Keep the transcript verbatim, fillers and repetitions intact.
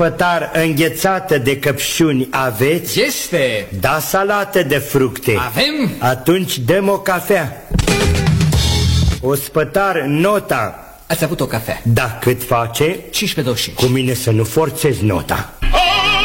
Spătar înghețată de căpșuni aveți? Este. Da, salată de fructe. Avem. Atunci dăm o cafea. O spătar nota. Ați avut o cafea? Da, cât face? cincisprezece douăzeci și cinci. Cu mine să nu forțezi nota.